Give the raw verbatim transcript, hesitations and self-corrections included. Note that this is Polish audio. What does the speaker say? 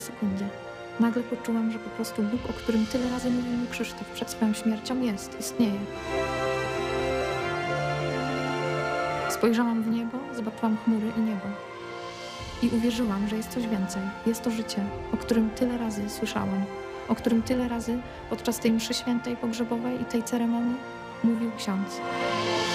sekundy. Nagle poczułam, że po prostu Bóg, o którym tyle razy mówił mi Krzysztof przed swoją śmiercią, jest, istnieje. Spojrzałam w niebo, zobaczyłam chmury i niebo. I uwierzyłam, że jest coś więcej. Jest to życie, o którym tyle razy słyszałam, o którym tyle razy podczas tej mszy świętej pogrzebowej i tej ceremonii mówił ksiądz.